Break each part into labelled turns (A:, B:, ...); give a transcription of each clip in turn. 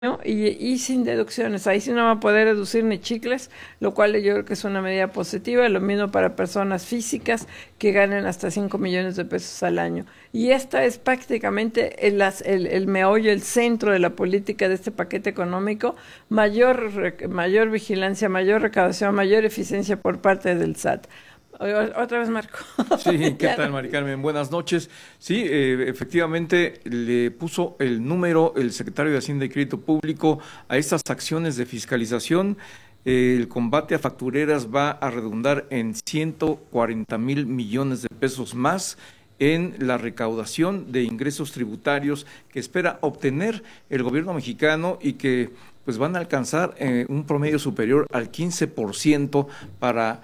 A: y sin deducciones. Ahí sí no va a poder deducir ni chicles, lo cual yo creo que es una medida positiva. Lo mismo para personas físicas que ganen hasta 5 millones de pesos al año. Y esta es prácticamente el meollo, el centro de la política de este paquete económico: mayor vigilancia, mayor recaudación, mayor eficiencia por parte del SAT. Otra vez, Marco.
B: Sí, ¿qué tal, Mari Carmen? Buenas noches. Sí, efectivamente le puso el número el secretario de Hacienda y Crédito Público a estas acciones de fiscalización. El combate a factureras va a redundar en 140,000 millones de pesos más en la recaudación de ingresos tributarios que espera obtener el gobierno mexicano y que pues van a alcanzar un promedio superior al 15% para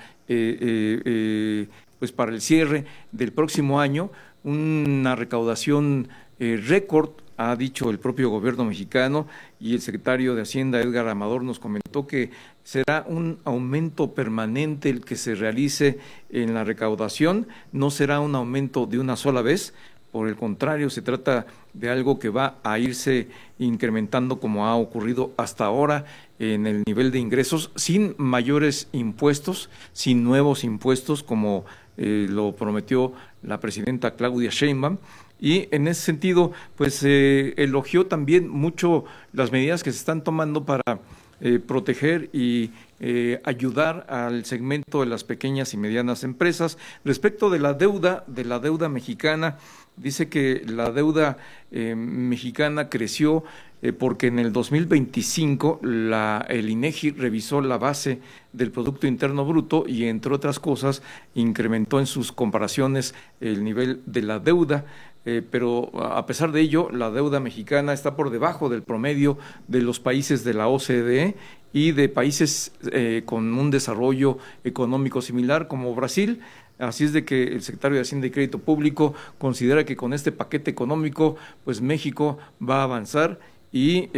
B: pues para el cierre del próximo año, una recaudación récord, ha dicho el propio gobierno mexicano, y el secretario de Hacienda, Edgar Amador, nos comentó que será un aumento permanente el que se realice en la recaudación, no será un aumento de una sola vez. Por el contrario, se trata de algo que va a irse incrementando como ha ocurrido hasta ahora en el nivel de ingresos, sin mayores impuestos, sin nuevos impuestos, como lo prometió la presidenta Claudia Sheinbaum. Y en ese sentido, pues elogió también mucho las medidas que se están tomando para proteger y ayudar al segmento de las pequeñas y medianas empresas. Respecto de la deuda mexicana, dice que la deuda mexicana creció porque en el 2025 el INEGI revisó la base del Producto Interno Bruto y, entre otras cosas, incrementó en sus comparaciones el nivel de la deuda. Pero a pesar de ello, la deuda mexicana está por debajo del promedio de los países de la OCDE y de países con un desarrollo económico similar como Brasil. Así es de que el secretario de Hacienda y Crédito Público considera que con este paquete económico, pues México va a avanzar y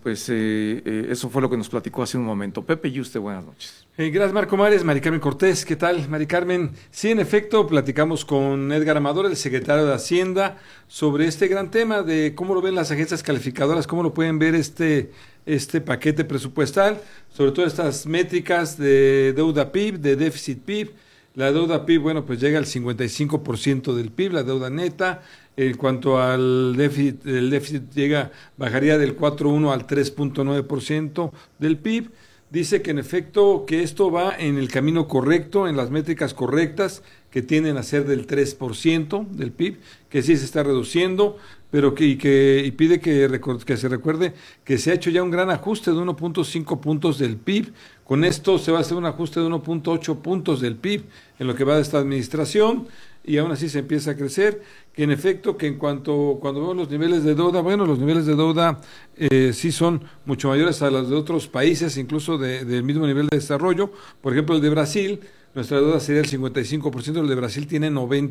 B: eso fue lo que nos platicó hace un momento. Pepe y usted, buenas noches.
C: Gracias, Marco Mares. Mari Carmen Cortés, ¿qué tal? Mari Carmen, sí, en efecto, platicamos con Edgar Amador, el secretario de Hacienda, sobre este gran tema de cómo lo ven las agencias calificadoras, cómo lo pueden ver este paquete presupuestal, sobre todo estas métricas de deuda PIB, de déficit PIB. La deuda PIB, bueno, pues llega al 55% del PIB, la deuda neta. En cuanto al déficit, el déficit bajaría del 4,1 al 3,9% del PIB. Dice que en efecto que esto va en el camino correcto, en las métricas correctas, que tienden a ser del 3% del PIB, que sí se está reduciendo, pero y pide que se recuerde que se ha hecho ya un gran ajuste de 1,5 puntos del PIB. Con esto se va a hacer un ajuste de 1,8 puntos del PIB en lo que va de esta administración, y aún así se empieza a crecer. Que en efecto, que cuando vemos los niveles de deuda, bueno, los niveles de deuda sí son mucho mayores a los de otros países, incluso del mismo nivel de desarrollo. Por ejemplo, el de Brasil, nuestra deuda sería el 55%, el de Brasil tiene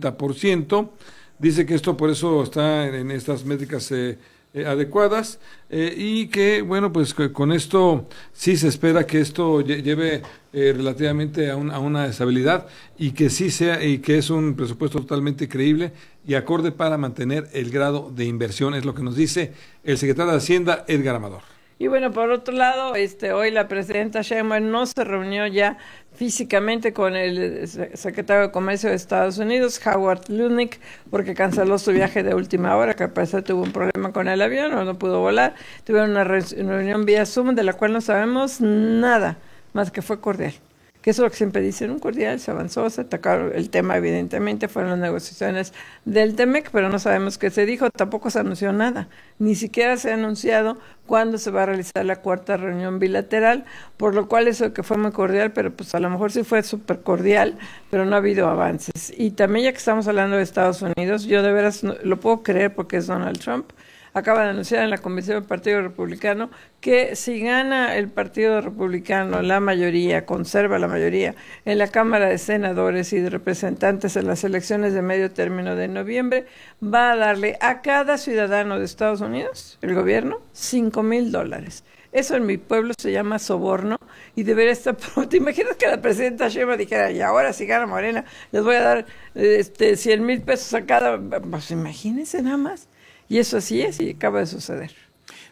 C: 90%. Dice que esto por eso está en estas métricas adecuadas, y que, bueno, pues que con esto sí se espera que esto lleve relativamente a una estabilidad, y que sí sea, y que es un presupuesto totalmente creíble y acorde para mantener el grado de inversión, es lo que nos dice el secretario de Hacienda, Edgar Amador.
A: Y bueno, por otro lado, hoy la presidenta Sheinbaum no se reunió ya físicamente con el secretario de Comercio de Estados Unidos, Howard Lutnick, porque canceló su viaje de última hora, que al parecer tuvo un problema con el avión o no pudo volar. Tuvieron una reunión vía Zoom de la cual no sabemos nada, más que fue cordial. Que eso es lo que siempre dicen, un cordial, se avanzó, se atacaron el tema, evidentemente, fueron las negociaciones del TEMEC, pero no sabemos qué se dijo, tampoco se anunció nada, ni siquiera se ha anunciado cuándo se va a realizar la cuarta reunión bilateral, por lo cual eso que fue muy cordial, pero pues a lo mejor sí fue súper cordial, pero no ha habido avances. Y también, ya que estamos hablando de Estados Unidos, yo de veras lo puedo creer porque es Donald Trump. Acaba de anunciar en la convención del Partido Republicano que si gana el Partido Republicano la mayoría, conserva la mayoría en la Cámara de Senadores y de Representantes en las elecciones de medio término de noviembre, va a darle a cada ciudadano de Estados Unidos, el gobierno, $5,000. Eso en mi pueblo se llama soborno y debería estar. ¿Te imaginas que la presidenta Sheinbaum dijera, y ahora si gana Morena les voy a dar 100,000 pesos a cada? Pues imagínense nada más. Y eso así es, y acaba de suceder.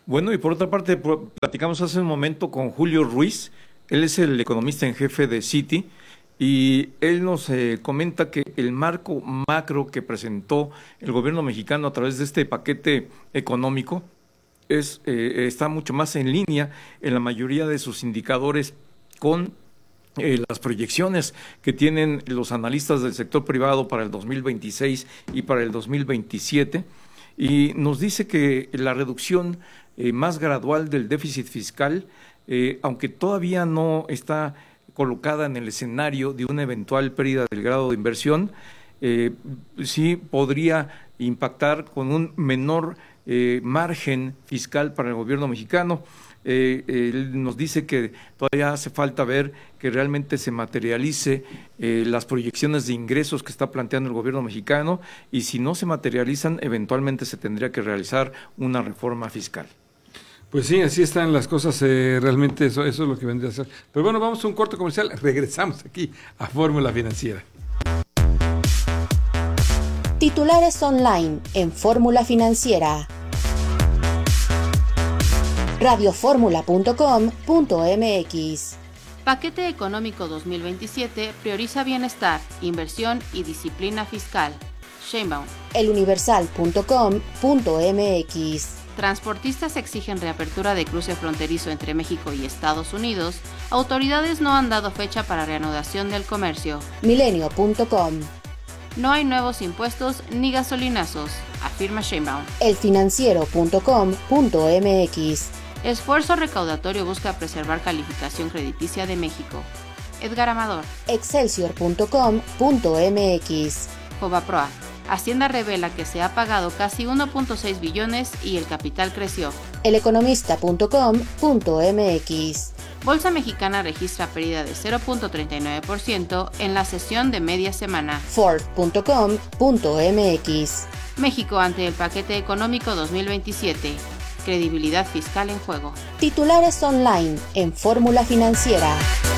B: Bueno, y por otra parte, platicamos hace un momento con Julio Ruiz, él es el economista en jefe de Citi, y él nos comenta que el marco macro que presentó el gobierno mexicano a través de este paquete económico está mucho más en línea en la mayoría de sus indicadores con las proyecciones que tienen los analistas del sector privado para el 2026 y para el 2027, y nos dice que la reducción más gradual del déficit fiscal, aunque todavía no está colocada en el escenario de una eventual pérdida del grado de inversión, sí podría impactar con un menor margen fiscal para el gobierno mexicano. Él nos dice que todavía hace falta ver que realmente se materialice las proyecciones de ingresos que está planteando el gobierno mexicano, y si no se materializan, eventualmente se tendría que realizar una reforma fiscal.
C: Pues sí, así están las cosas, realmente eso es lo que vendría a ser. Pero bueno, vamos a un corte comercial, regresamos aquí a Fórmula Financiera.
D: Titulares online en Fórmula Financiera. radioformula.com.mx.
E: Paquete Económico 2027 prioriza bienestar, inversión y disciplina fiscal. Sheinbaum.
D: eluniversal.com.mx.
E: Transportistas exigen reapertura de cruce fronterizo entre México y Estados Unidos. Autoridades no han dado fecha para reanudación del comercio.
D: Milenio.com.
E: No hay nuevos impuestos ni gasolinazos, afirma Sheinbaum.
D: elfinanciero.com.mx.
E: Esfuerzo recaudatorio busca preservar calificación crediticia de México. Edgar Amador.
D: Excelsior.com.mx.
E: Fobaproa. Hacienda revela que se ha pagado casi 1.6 billones y el capital creció.
D: eleconomista.com.mx.
E: Bolsa Mexicana registra pérdida de 0.39% en la sesión de media semana.
D: Ford.com.mx.
E: México ante el paquete económico 2027. Credibilidad fiscal en juego.
D: Titulares online en Fórmula Financiera.